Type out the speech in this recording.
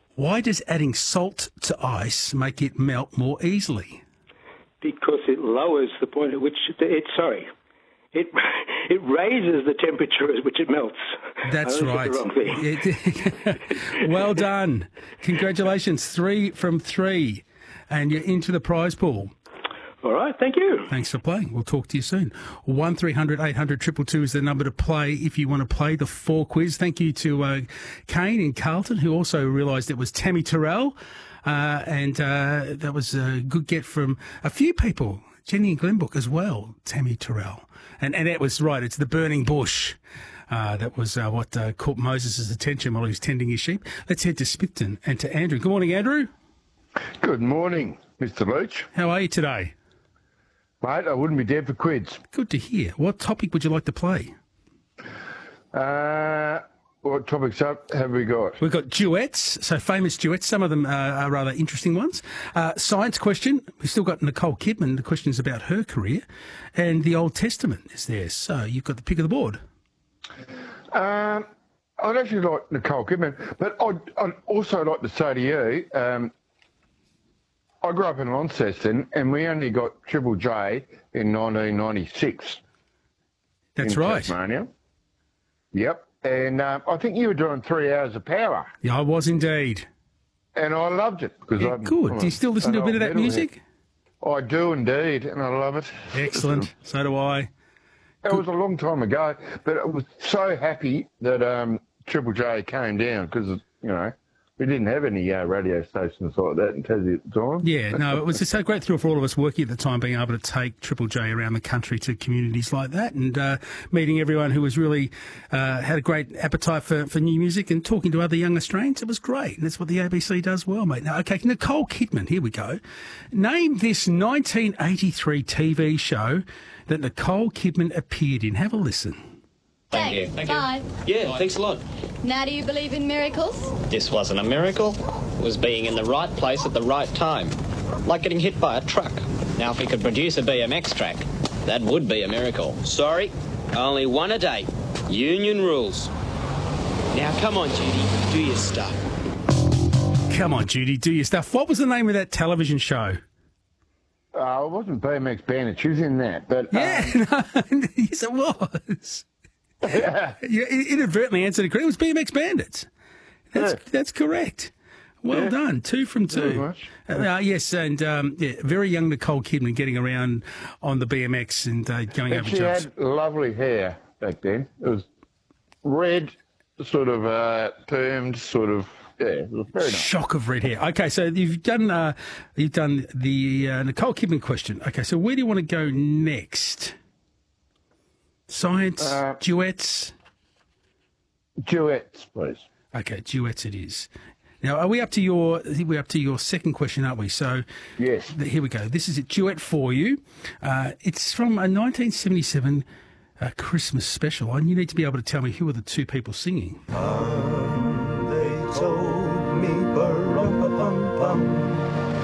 Why does adding salt to ice make it melt more easily? Because it lowers the point at which it raises the temperature at which it melts. That's right. The wrong thing. Well done. Congratulations. 3 from 3. And you're into the prize pool. All right, thank you. Thanks for playing. We'll talk to you soon. 1300 800 222 is the number to play if you want to play the 4 quiz. Thank you to Kane in Carlton, who also realised it was Tammy Terrell. And that was a good get from a few people. Jenny and Glenbrook as well, Tammy Terrell. And that was right, it's the burning bush. That was what caught Moses' attention while he was tending his sheep. Let's head to Spitton and to Andrew. Good morning, Andrew. Good morning, Mr. Leach. How are you today? Mate, I wouldn't be dead for quids. Good to hear. What topic would you like to play? What topics up have we got? We've got duets, so famous duets. Some of them are rather interesting ones. Science question. We've still got Nicole Kidman. The question's about her career. And the Old Testament is there. So you've got the pick of the board. I'd actually like Nicole Kidman, but I'd also like to say to you, I grew up in Launceston and we only got Triple J in 1996. That's in right. Tasmania. Yep. And I think you were doing 3 hours of power. Yeah, I was indeed. And I loved it. Because yeah, good. Do you still listen to a bit of that music? I do indeed, and I love it. Excellent. So do I. It was a long time ago, but I was so happy that Triple J came down because, you know, we didn't have any radio stations like that in Tassie at the time. Yeah, no, it was just a great thrill for all of us working at the time, being able to take Triple J around the country to communities like that and meeting everyone who was really had a great appetite for new music and talking to other young Australians. It was great. And that's what the ABC does well, mate. Now, okay, Nicole Kidman, here we go. Name this 1983 TV show that Nicole Kidman appeared in. Have a listen. Thank you. Thank you. Bye. Yeah, thanks a lot. Now, do you believe in miracles? This wasn't a miracle. It was being in the right place at the right time. Like getting hit by a truck. Now, if we could produce a BMX track, that would be a miracle. Sorry, only one a day. Union rules. Now, come on, Judy, do your stuff. Come on, Judy, do your stuff. What was the name of that television show? It wasn't BMX Bandit. She was in that. But yeah, no, yes, it was. You inadvertently answered it correct. It was BMX Bandits. That's correct. Well done. 2 from 2. Yes, and very young Nicole Kidman getting around on the BMX and going over jumps. She had lovely hair back then. It was red, sort of permed, sort of. Yeah, it was very nice. Shock of red hair. Okay, so you've done the Nicole Kidman question. Okay, so where do you want to go next? Science, duets? Duets, please. Okay, duets it is. Now, are we up to your? I think we're up to your second question, aren't we? So, yes. Here we go. This is a duet for you. It's from a 1977 Christmas special, and you need to be able to tell me who are the two people singing. They told me, bum,